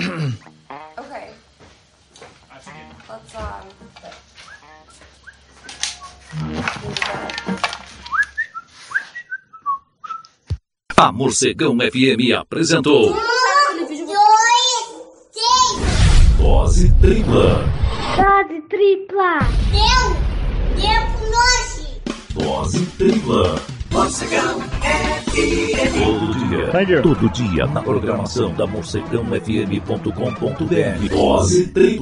Okay. Let's A Morcegão FM apresentou Dose Tripla. Dose tripla. Deu com nós. Dose Tripla. Morcegão FM. Todo dia na programação da morcegãofm.com.br. Dose Tripla.